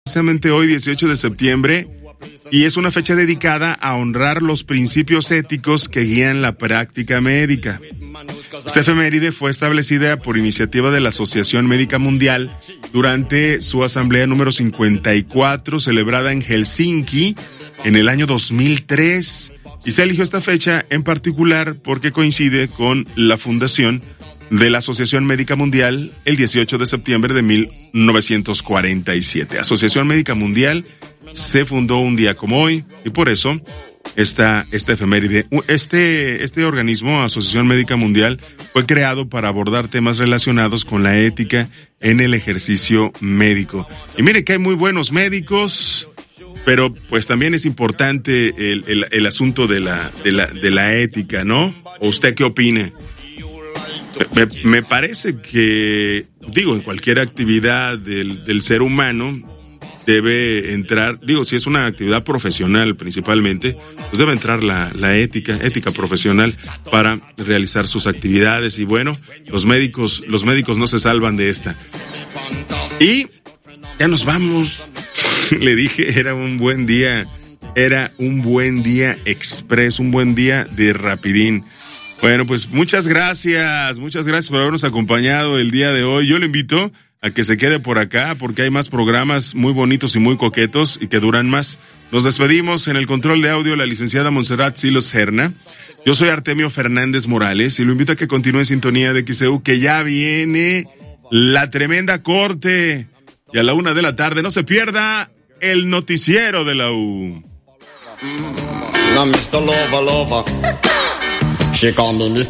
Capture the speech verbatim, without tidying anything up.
Precisamente hoy, dieciocho de septiembre, y es una fecha dedicada a honrar los principios éticos que guían la práctica médica. Esta efeméride fue establecida por iniciativa de la Asociación Médica Mundial durante su asamblea número cincuenta y cuatro, celebrada en Helsinki en el año dos mil tres, y se eligió esta fecha en particular porque coincide con la fundación de la Asociación Médica Mundial el dieciocho de septiembre de mil novecientos cuarenta y siete. Asociación Médica Mundial se fundó un día como hoy y por eso esta, esta efeméride, este, este organismo, Asociación Médica Mundial, fue creado para abordar temas relacionados con la ética en el ejercicio médico. Y mire que hay muy buenos médicos, pero pues también es importante el, el, el asunto de la, de la, de la ética, ¿no? ¿O usted qué opina? Me, me parece que, digo, en cualquier actividad del, del ser humano debe entrar, digo, si es una actividad profesional principalmente, pues debe entrar la, la ética, ética profesional para realizar sus actividades. Y bueno, los médicos, los médicos no se salvan de esta. Y ya nos vamos. Le dije, era un buen día, era un buen día express, un buen día de rapidín. Bueno, pues muchas gracias, muchas gracias por habernos acompañado el día de hoy. Yo le invito a que se quede por acá porque hay más programas muy bonitos y muy coquetos y que duran más. Nos despedimos. En el control de audio la licenciada Montserrat Silos Serna. Yo soy Artemio Fernández Morales y lo invito a que continúe en sintonía de X E U, que ya viene la tremenda corte. Y a la una de la tarde no se pierda el noticiero de la U. Now, mister Lover, Lover, she call me mister